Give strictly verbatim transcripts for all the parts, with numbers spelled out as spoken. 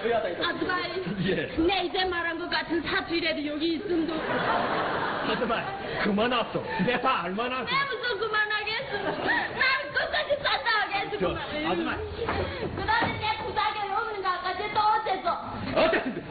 줘야 돼. 아줌마, 예. 내 이제 말한 것 같은 사투리라도 여기 있음도. 아줌마, 그만왔어. 내 다 알만하고. 내 무슨 그만하겠어. 나는 끝까지 산다 하겠어. 저, 아줌마. 그 다음에 내 부탁에 없는 거 아까지 또 어째서. 어쨌든.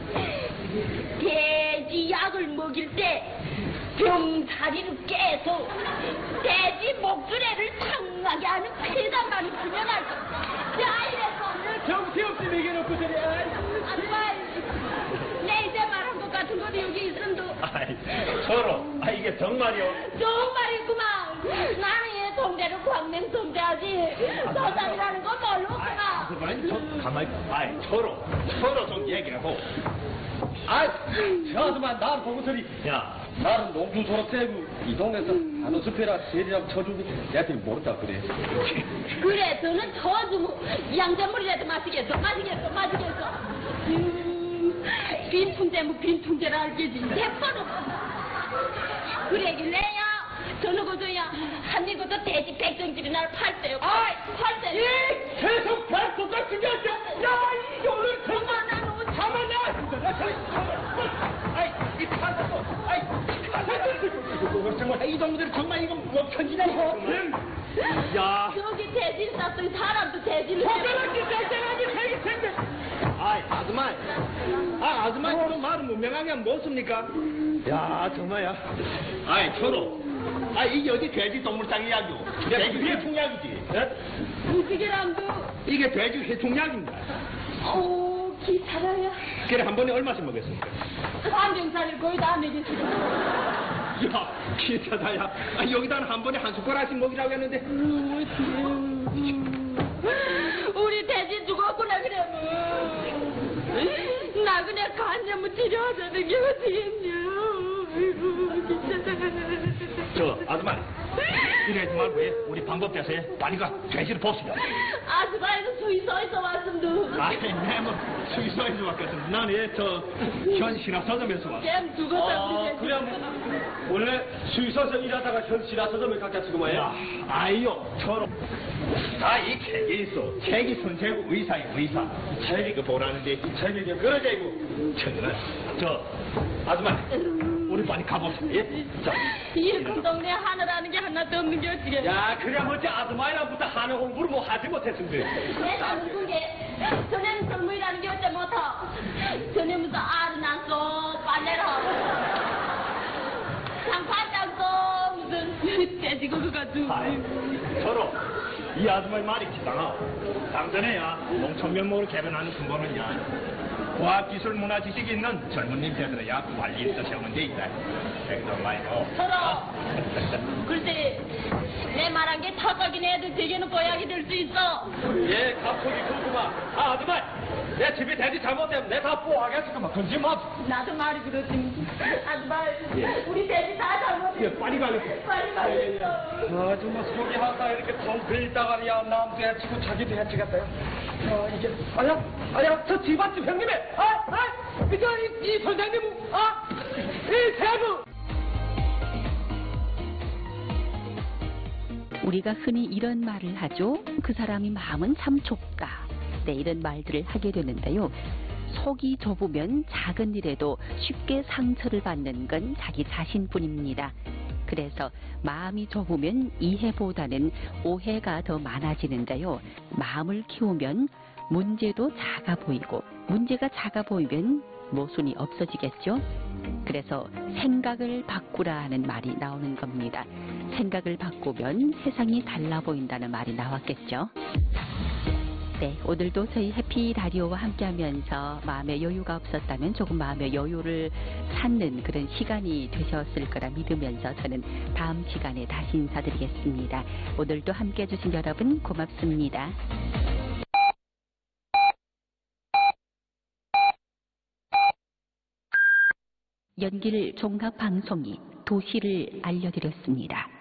돼지 약을 먹일 때 병사리를 깨서 돼지 목줄에를 탕하게 하는 폐단만을 분명할 거. 자, 이래서 오늘 정신없이 매겨놓고 저래. 아줌마, 내 이제 말한 것 같은 것도 여기 있음도. 아이, 서로. 아, 이게 정말이요? 정말이구만. 나는 얘 동대를 광명 동대하지. 저 사람이라는 건 모르구나. 아이, 저, 가만히, 아이, 서로. 서로 좀 얘기하고. 아이, 저 아줌마 나를 보고 소리. 야, 나는 농주 졸업생이고 이 동네에서 한우숲이라 세리라고 쳐주고 내한테 모른다 그래. 그래, 저는 저주고 양전물이라도 마시겠어, 마시겠어, 마시겠어. 음, 빈통제무 빈통제라 알겠지. 대포는 그래길래야 저는 그저야 한일것도 돼지 백정질이 날 팔대요. 아이, 팔대. 이 계속 발톱가 죽였어. 야, 이게 오늘 정말 나 너무 가만 나. 아이, 이 판사도, 아이, 판사도. 정말 이 동네들 정말 이거 뭐 편지냐고. 야, 저기 돼지를 쌌더니 사람도 돼지를 손가락이 짤짤하게 생길 텐데. 아이, 아줌마. 아, 아줌마 그런 말은 무명하게 못 씁니까? 야, 정말야. 아이, 서로. 아, 이게 어디 돼지 동물상 이야기고. 돼지 회충약이지. 무지개랑도 이게 돼지 회충약입니다. 오, 기차라야. 그래, 한 번에 얼마씩 먹겠습니까? 한병살을 거의 다 먹였어. 야, 기차다야. 아, 여기다는 한 번에 한 숟가락씩 먹이라고 했는데. 음, 음, 우리 돼지 죽었구나, 그러면. 나 그냥 간염을 치료하자는 게 어떻겠냐. 아이고, 기차다. 저, 아줌마. 이러지 말고, 해. 우리 방법 대서에 빨리 가. 돼지를 봅시다. 아줌마에서 수의소에서 왔음도. 아이, 내뭐 수의소에서 왔겠습니다. 나는 예, 저, 현 신화서점에서 왔어. 걔 죽었다. 아, 그래 원래 수의소에서 일하다가 현 신화서점에 갔겠지 그만이야. 야, 아이요, 서로. 다 이 책에 있어. 책이 선생고 의사이 의사. 책이 그 보라는데, 이 책이 그 그러자, 이거. 천연아. 저, 아줌마. 우리 빨리 가봅시다. 예? 자. 이 큰 동네 하늘하는 게 하나도 없는 게 어찌게. 야, 그래 뭐지 아줌마이랑부터 한우 공부를 뭐 하지 못했습니다. 내 사는 게 전에는 젊은이라는 게 어째 못하. 전에 무슨 알은 안 써, 빨래를 하고. 장판장 써, 무슨 돼지고 그거 가지고. 아이, 서로. 이 아줌마의 말이 기상하. 당전에야 농촌 면목으로 개변하는 근본은야. 과학기술 문화 지식이 있는 젊은님들들야 관리 있어 세우는 데 있다. 생각 말고. 서로. 글쎄, 내 말한 게 턱각인 애들 되게는 고약이 될 수 있어. 예, 갑자기 그렇구만. 아, 아줌마, 내 집이 돼지 잘못되면 내 다 뽀하겠으면 건지 마. 나도 말이 그렇지. 아줌마, 우리 돼지 다 잘못해. 예, 빨리 가요. 빨리 가겠어. 아줌마 속이 하다 이렇게 돈 빌다가야 남도 해치고 자기도 해치겠다. 아, 이게, 아야, 아야, 저 집안집 형님이, 아, 아, 이저 이, 이 선생님, 아, 이 대부. 우리가 흔히 이런 말을 하죠. 그 사람이 마음은 참 좁다. 네, 이런 말들을 하게 되는데요. 속이 좁으면 작은 일에도 쉽게 상처를 받는 건 자기 자신뿐입니다. 그래서 마음이 좁으면 이해보다는 오해가 더 많아지는데요. 마음을 키우면 문제도 작아 보이고 문제가 작아 보이면 모순이 없어지겠죠. 그래서 생각을 바꾸라 하는 말이 나오는 겁니다. 생각을 바꾸면 세상이 달라 보인다는 말이 나왔겠죠. 네, 오늘도 저희 해피 라디오와 함께하면서 마음의 여유가 없었다면 조금 마음의 여유를 찾는 그런 시간이 되셨을 거라 믿으면서 저는 다음 시간에 다시 인사드리겠습니다. 오늘도 함께해 주신 여러분 고맙습니다. 연길 종합방송이 도시를 알려드렸습니다.